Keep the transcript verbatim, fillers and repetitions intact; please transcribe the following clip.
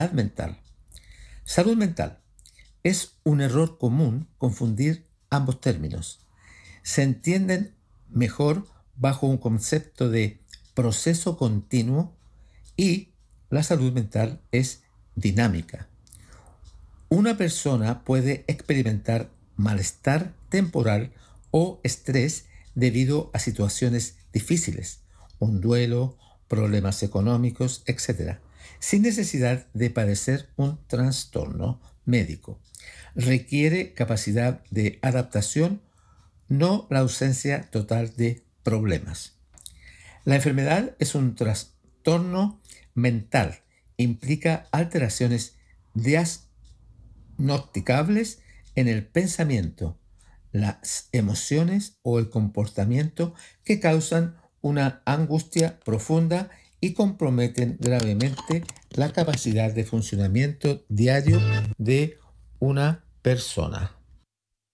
mental. Salud mental. Es un error común confundir ambos términos. Se entienden mejor bajo un concepto de proceso continuo y la salud mental es dinámica. Una persona puede experimentar malestar temporal o estrés debido a situaciones difíciles, un duelo, problemas económicos, etcétera, sin necesidad de padecer un trastorno médico. Requiere capacidad de adaptación, no la ausencia total de problemas. La enfermedad es un trastorno mental, implica alteraciones diagnosticables en el pensamiento, las emociones o el comportamiento que causan una angustia profunda y comprometen gravemente la capacidad de funcionamiento diario de una persona.